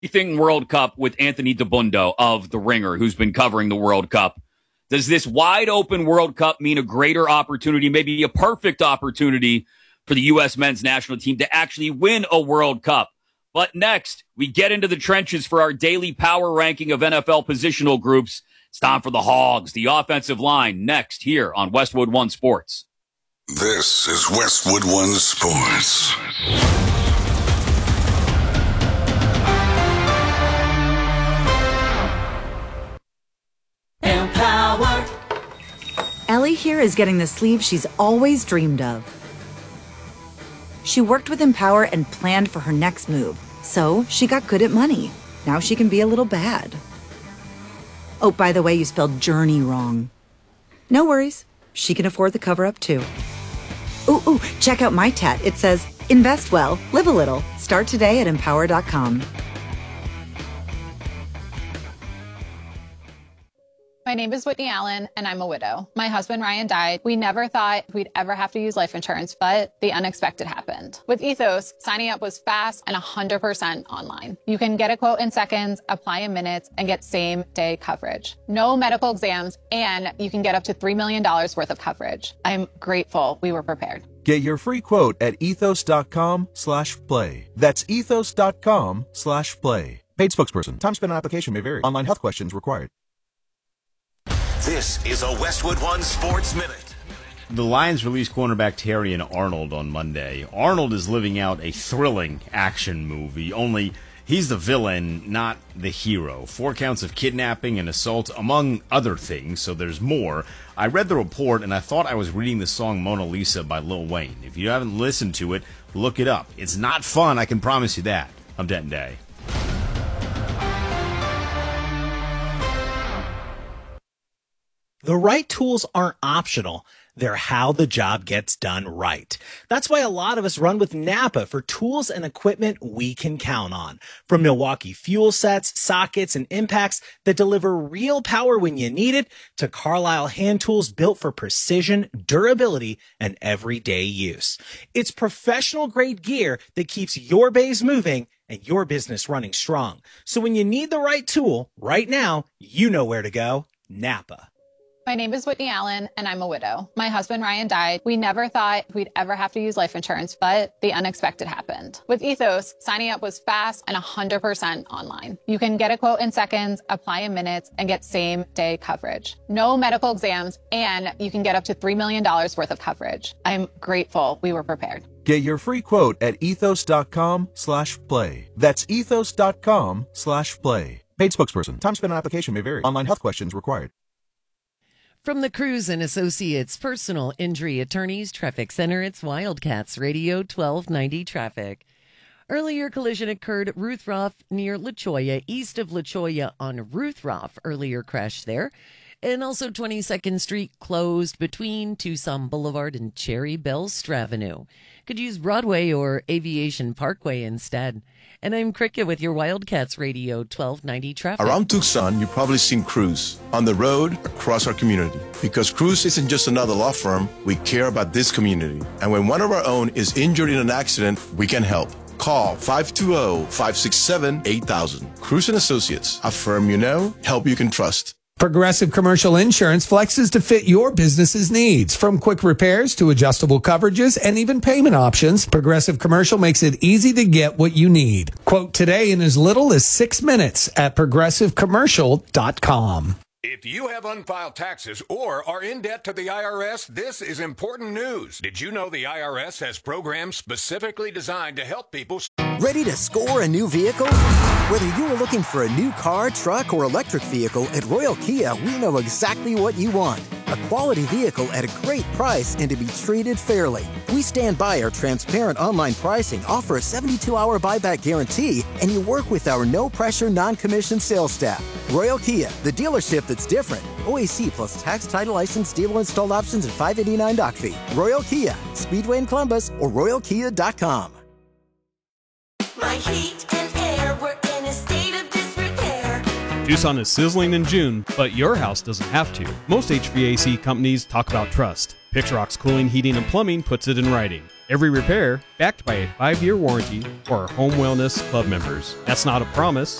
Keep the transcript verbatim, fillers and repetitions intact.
Everything World Cup with Anthony DeBundo of The Ringer, who's been covering the World Cup. Does this wide open World Cup mean a greater opportunity, maybe a perfect opportunity for the U S men's national team to actually win a World Cup? But next, we get into the trenches for our daily power ranking of N F L positional groups. It's time for the Hogs, the offensive line, next here on Westwood One Sports. This is Westwood One Sports. Empower. Ellie here is getting the sleeve she's always dreamed of. She worked with Empower and planned for her next move, so she got good at money. Now she can be a little bad. Oh, by the way, you spelled journey wrong. No worries. She can afford the cover-up, too. Ooh, ooh, check out my tat. It says, invest well, live a little. Start today at empower dot com. My name is Whitney Allen, and I'm a widow. My husband, Ryan, died. We never thought we'd ever have to use life insurance, but the unexpected happened. With Ethos, signing up was fast and one hundred percent online. You can get a quote in seconds, apply in minutes, and get same-day coverage. No medical exams, and you can get up to three million dollars worth of coverage. I'm grateful we were prepared. Get your free quote at ethos dot com slash play. That's ethos dot com slash play. Paid spokesperson. Time spent on application may vary. Online health questions required. This is a Westwood One Sports Minute. The Lions released cornerback Terrion Arnold on Monday. Arnold is living out a thrilling action movie, only he's the villain, not the hero. Four counts of kidnapping and assault, among other things, so there's more. I read the report, and I thought I was reading the song Mona Lisa by Lil Wayne. If you haven't listened to it, look it up. It's not fun, I can promise you that. I'm Denton Day. The right tools aren't optional. They're how the job gets done right. That's why a lot of us run with Napa for tools and equipment we can count on. From Milwaukee fuel sets, sockets, and impacts that deliver real power when you need it, to Carlisle hand tools built for precision, durability, and everyday use. It's professional-grade gear that keeps your bays moving and your business running strong. So when you need the right tool, right now, you know where to go. Napa. My name is Whitney Allen, and I'm a widow. My husband, Ryan, died. We never thought we'd ever have to use life insurance, but the unexpected happened. With Ethos, signing up was fast and one hundred percent online. You can get a quote in seconds, apply in minutes, and get same-day coverage. No medical exams, and you can get up to three million dollars worth of coverage. I'm grateful we were prepared. Get your free quote at ethos dot com slash play. That's ethos dot com slash play. Paid spokesperson. Time spent on application may vary. Online health questions required. From the Cruz and Associates Personal Injury Attorneys Traffic Center, it's Wildcats Radio twelve ninety Traffic. Earlier collision occurred at Ruthroff near La Cholla, east of La Cholla on Ruthroff. Earlier crash there. And also twenty-second Street closed between Tucson Boulevard and Cherry Belle Stravenue. Could use Broadway or Aviation Parkway instead. And I'm Cricket with your Wildcats Radio twelve ninety Traffic. Around Tucson, you've probably seen Cruz on the road across our community. Because Cruz isn't just another law firm, we care about this community. And when one of our own is injured in an accident, we can help. Call five two zero, five six seven, eight thousand. Cruz and Associates, a firm you know, help you can trust. Progressive Commercial Insurance flexes to fit your business's needs. From quick repairs to adjustable coverages and even payment options, Progressive Commercial makes it easy to get what you need. Quote today in as little as six minutes at progressive commercial dot com. If you have unfiled taxes or are in debt to the I R S, this is important news. Did you know the I R S has programs specifically designed to help people? Ready to score a new vehicle? Whether you are looking for a new car, truck, or electric vehicle, at Royal Kia, we know exactly what you want. A quality vehicle at a great price and to be treated fairly. We stand by our transparent online pricing, offer a seventy-two hour buyback guarantee, and you work with our no-pressure, non-commissioned sales staff. Royal Kia, the dealership that's different. O A C plus tax, title, license, dealer installed options, and five eighty-nine doc fee. Royal Kia, Speedway in Columbus, or royal kia dot com. My heat and air were in a state of disrepair. Tucson is sizzling in June, but your house doesn't have to. Most H V A C companies talk about trust. Picturox Cooling, Heating, and Plumbing puts it in writing. Every repair backed by a five-year warranty for our Home Wellness Club members. That's not a promise,